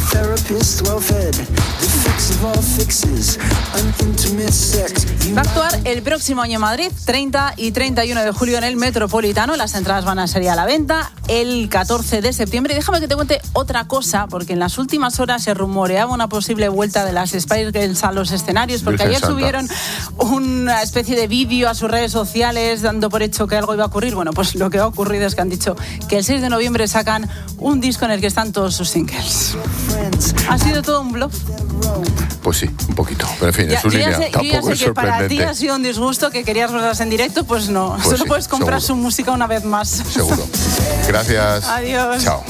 Va a actuar el próximo año en Madrid, 30 y 31 de julio en el Metropolitano. Las entradas van a salir a la venta el 14 de septiembre. Y déjame que te cuente otra cosa, porque en las últimas horas se rumoreaba una posible vuelta de las Spice Girls a los escenarios, porque ayer subieron una especie de vídeo a sus redes sociales dando por hecho que algo iba a ocurrir. Bueno, pues lo que ha ocurrido es que han dicho que el 6 de noviembre sacan un disco en el que están todos sus singles. ¿Ha sido todo un bluff? Pues sí, un poquito. Pero en fin, es su línea. Tampoco es sorprendente. Para ti ha sido un disgusto que querías verlas en directo, pues no. Pues solo puedes comprar su música una vez más. Seguro. Gracias. Adiós. Chao.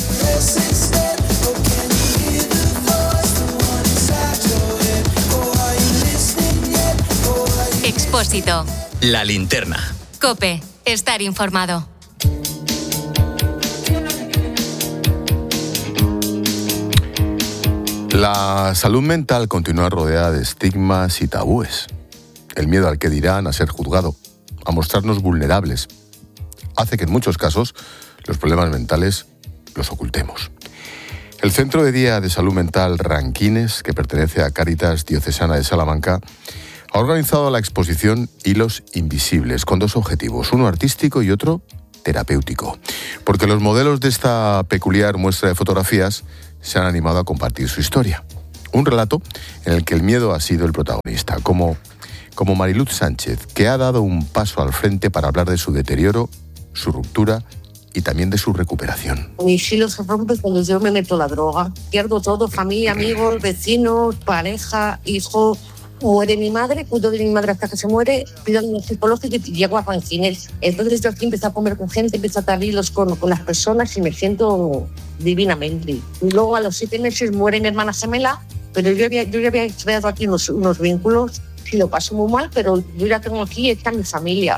Expósito. La linterna. COPE. Estar informado. La salud mental continúa rodeada de estigmas y tabúes. El miedo al que dirán, a ser juzgado, a mostrarnos vulnerables, hace que en muchos casos los problemas mentales los ocultemos. El Centro de Día de Salud Mental Ranquines, que pertenece a Cáritas Diocesana de Salamanca, ha organizado la exposición Hilos Invisibles, con dos objetivos, uno artístico y otro terapéutico. Porque los modelos de esta peculiar muestra de fotografías se han animado a compartir su historia. Un relato en el que el miedo ha sido el protagonista, como Mariluz Sánchez, que ha dado un paso al frente para hablar de su deterioro, su ruptura y también de su recuperación. Mis hilos se rompen cuando yo me meto la droga. Pierdo todo, familia, amigos, vecinos, pareja, hijos. Muere mi madre, cuido de mi madre hasta que se muere, pido ayuda psicológica y llego a Ranquines. Entonces yo aquí empecé a comer con gente, empecé a dar hilos con las personas y me siento divinamente. Y luego a los 7 meses muere mi hermana gemela, pero yo ya había creado aquí unos vínculos y lo paso muy mal, pero yo ya tengo aquí, está mi familia.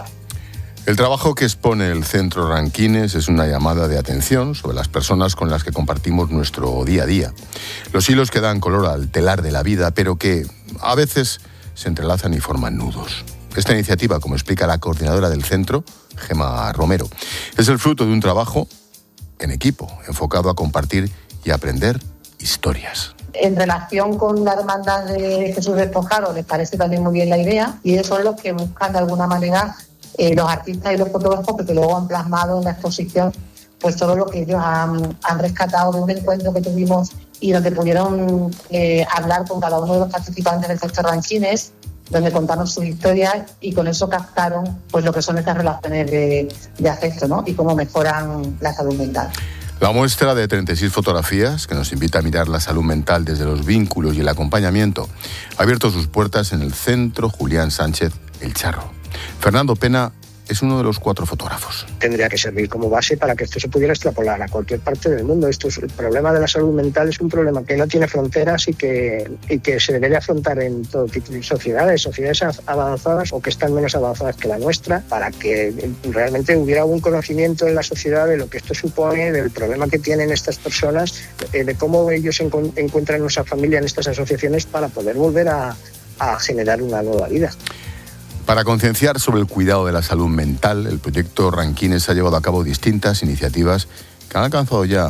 El trabajo que expone el Centro Ranquines es una llamada de atención sobre las personas con las que compartimos nuestro día a día. Los hilos que dan color al telar de la vida, pero que a veces se entrelazan y forman nudos. Esta iniciativa, como explica la coordinadora del centro, Gemma Romero, es el fruto de un trabajo en equipo, enfocado a compartir y aprender historias. En relación con la hermandad de Jesús Despojado, les parece también muy bien la idea y eso es lo que buscan de alguna manera los artistas y los fotógrafos, que luego han plasmado en la exposición pues todo lo que ellos han rescatado de un encuentro que tuvimos y donde pudieron hablar con cada uno de los participantes del Centro Ranquines, donde contaron sus historias y con eso captaron pues lo que son estas relaciones de afecto, ¿no? Y cómo mejoran la salud mental. La muestra de 36 fotografías, que nos invita a mirar la salud mental desde los vínculos y el acompañamiento, ha abierto sus puertas en el Centro Julián Sánchez El Charro. Fernando Pena es uno de los 4 fotógrafos. Tendría que servir como base para que esto se pudiera extrapolar a cualquier parte del mundo. El problema de la salud mental es un problema que no tiene fronteras y que se debería afrontar en todo tipo de sociedades avanzadas o que están menos avanzadas que la nuestra, para que realmente hubiera un conocimiento en la sociedad de lo que esto supone, del problema que tienen estas personas, de cómo ellos encuentran nuestra familia en estas asociaciones para poder volver a generar una nueva vida. Para concienciar sobre el cuidado de la salud mental, el proyecto Ranquines ha llevado a cabo distintas iniciativas que han alcanzado ya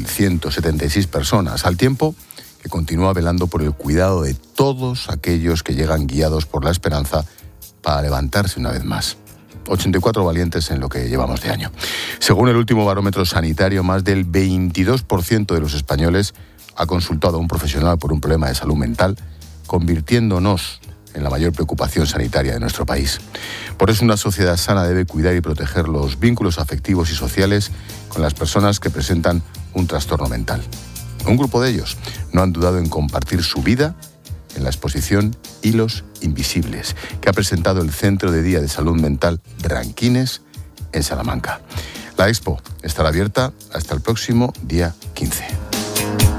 1.176 personas, al tiempo que continúa velando por el cuidado de todos aquellos que llegan guiados por la esperanza para levantarse una vez más. 84 valientes en lo que llevamos de año. Según el último barómetro sanitario, más del 22% de los españoles ha consultado a un profesional por un problema de salud mental, convirtiéndonos en la mayor preocupación sanitaria de nuestro país. Por eso una sociedad sana debe cuidar y proteger los vínculos afectivos y sociales con las personas que presentan un trastorno mental. Un grupo de ellos no han dudado en compartir su vida en la exposición Hilos Invisibles, que ha presentado el Centro de Día de Salud Mental Ranquines en Salamanca. La expo estará abierta hasta el próximo día 15.